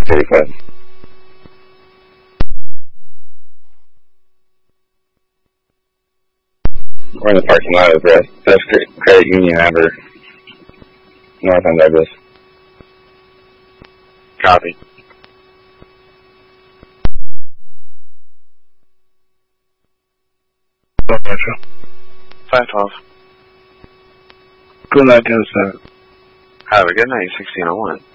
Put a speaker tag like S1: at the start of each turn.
S1: 35. We're in the parking lot of the best credit union ever. North on Douglas. Copy.
S2: Metro.
S3: 512.
S2: Good night, sir.
S3: Have a good night, 1601.